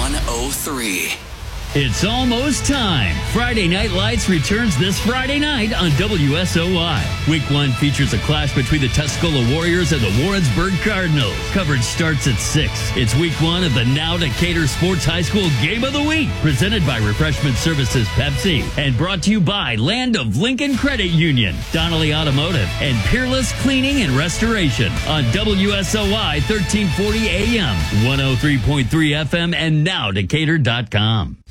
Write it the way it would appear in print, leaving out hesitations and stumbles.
103. It's almost time. Friday Night Lights returns this Friday night on WSOY. Week 1 features a clash between the Tuscola Warriors and the Warrensburg Cardinals. Coverage starts at 6. It's Week 1 of the Now Decatur Sports High School Game of the Week, presented by Refreshment Services Pepsi, and brought to you by Land of Lincoln Credit Union, Donnelly Automotive, and Peerless Cleaning and Restoration on WSOY 1340 AM, 103.3 FM, and NowDecatur.com.